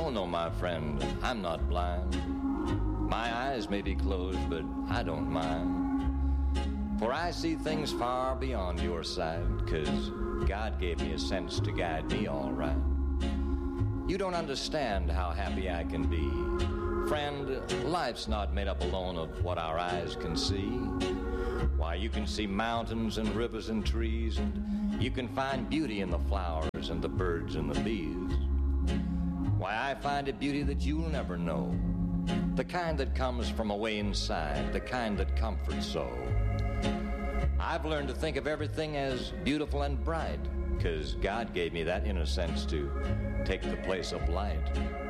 Oh no, my friend, I'm not blind. My eyes may be closed, but I don't mind. For I see things far beyond your sight, 'cause God gave me a sense to guide me all right. You don't understand how happy I can be. Friend, life's not made up alone of what our eyes can see. Why, you can see mountains and rivers and trees, and you can find beauty in the flowers and the birds and the bees. Why, I find a beauty that you'll never know, the kind that comes from away inside, the kind that comforts so. I've learned to think of everything as beautiful and bright, 'cause God gave me that inner sense to take the place of light.